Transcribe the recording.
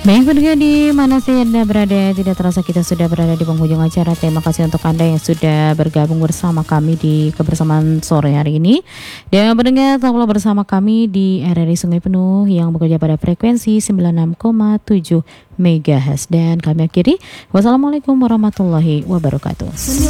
Baik pendengar di mana sih Anda berada, tidak terasa kita sudah berada di penghujung acara. Terima kasih untuk Anda yang sudah bergabung bersama kami di kebersamaan sore hari ini. Dan pendengar tetaplah bersama kami di RRI Sungai Penuh yang bekerja pada frekuensi 96,7 MHz. Dan kami akhiri, wassalamualaikum warahmatullahi wabarakatuh.